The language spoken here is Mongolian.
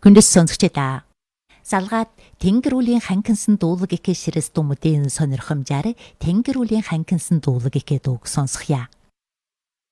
Хүндэс сонсогчдаа. Салгаад Тэнгэр үлийн ханкинсан дуулаг ихэ ширэс думдын сонирхомжаар Тэнгэр үлийн ханкинсан дуулаг ихэ дууг сонсохъя.